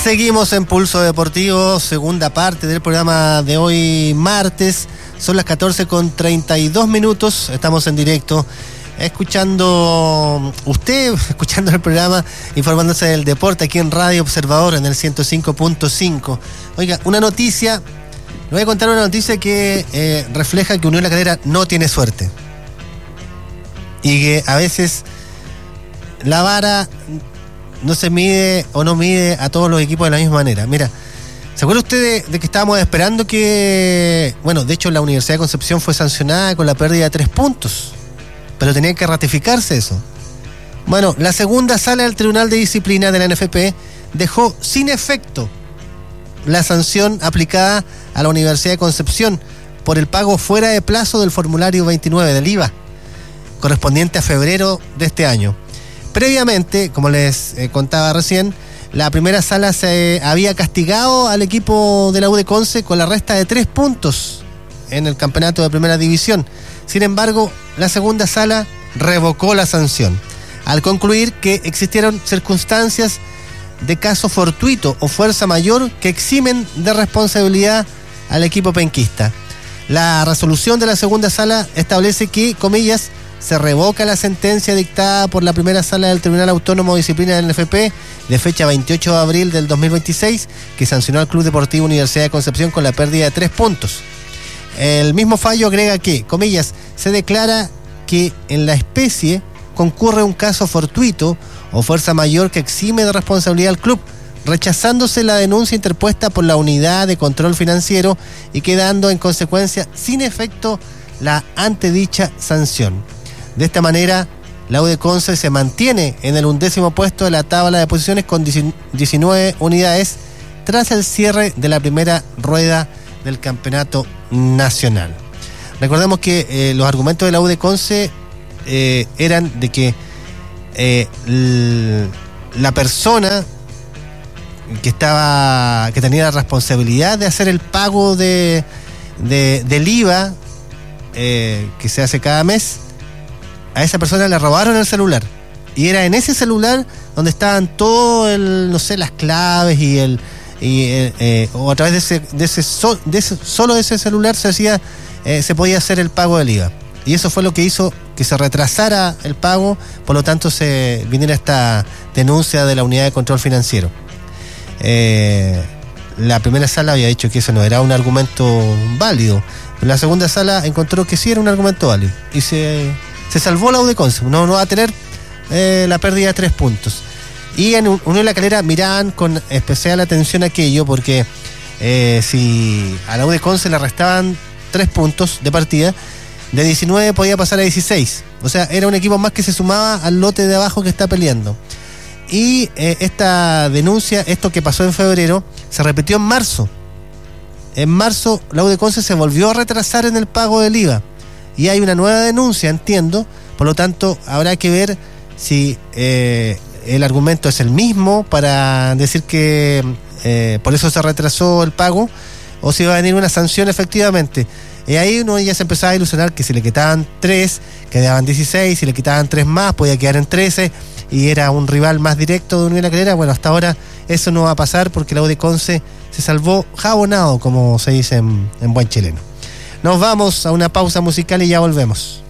Seguimos en Pulso Deportivo, segunda parte del programa de hoy martes. Son las 14:32. Estamos en directo, escuchando el programa, informándose del deporte aquí en Radio Observador en el 105.5. Oiga, le voy a contar una noticia que refleja que Unión La Calera no tiene suerte. Y que a veces la vara no se mide o no mide a todos los equipos de la misma manera. Mira, ¿se acuerda usted de que estábamos esperando que... Bueno, de hecho la Universidad de Concepción fue sancionada con la pérdida de 3 puntos, pero tenía que ratificarse eso. Bueno, la segunda sala del Tribunal de Disciplina de la NFP dejó sin efecto la sanción aplicada a la Universidad de Concepción por el pago fuera de plazo del formulario 29 del IVA, correspondiente a febrero de este año. Previamente, como les contaba recién, la primera sala se había castigado al equipo de la U de Conce con la resta de 3 puntos en el campeonato de primera división. Sin embargo, la segunda sala revocó la sanción, al concluir que existieron circunstancias de caso fortuito o fuerza mayor que eximen de responsabilidad al equipo penquista. La resolución de la segunda sala establece que, comillas, se revoca la sentencia dictada por la primera sala del Tribunal Autónomo de Disciplina del NFP de fecha 28 de abril del 2026, que sancionó al Club Deportivo Universidad de Concepción con la pérdida de 3 puntos. El mismo fallo agrega que, comillas, se declara que en la especie concurre un caso fortuito o fuerza mayor que exime de responsabilidad al club, rechazándose la denuncia interpuesta por la Unidad de Control Financiero y quedando en consecuencia sin efecto la antedicha sanción. De esta manera, la U de Conce se mantiene en el 11º puesto de la tabla de posiciones con 19 unidades tras el cierre de la primera rueda del campeonato nacional. Recordemos que los argumentos de la U de Conce eran de que la persona que tenía la responsabilidad de hacer el pago del IVA que se hace cada mes, a esa persona le robaron el celular. Y era en ese celular donde estaban todo las claves o a través de ese celular se podía hacer el pago del IVA. Y eso fue lo que hizo que se retrasara el pago, por lo tanto se viniera esta denuncia de la Unidad de Control Financiero. La primera sala había dicho que eso no era un argumento válido, pero la segunda sala encontró que sí era un argumento válido y se salvó la U de Conce. No va a tener la pérdida de 3 puntos. Y en Unión La Calera miraban con especial atención aquello, porque si a la U de Conce le restaban 3 puntos de partida, de 19 podía pasar a 16. O sea, era un equipo más que se sumaba al lote de abajo que está peleando. Y esta denuncia, esto que pasó en febrero, se repitió en marzo. En marzo, la U de Conce se volvió a retrasar en el pago del IVA. Y hay una nueva denuncia, entiendo. Por lo tanto, habrá que ver si el argumento es el mismo para decir que por eso se retrasó el pago, o si va a venir una sanción efectivamente. Y ahí uno ya se empezaba a ilusionar que si le quitaban 3, quedaban 16, si le quitaban 3 más, podía quedar en 13, y era un rival más directo de Unión La Calera. Bueno, hasta ahora eso no va a pasar porque la U de Conce se salvó jabonado, como se dice en buen chileno. Nos vamos a una pausa musical y ya volvemos.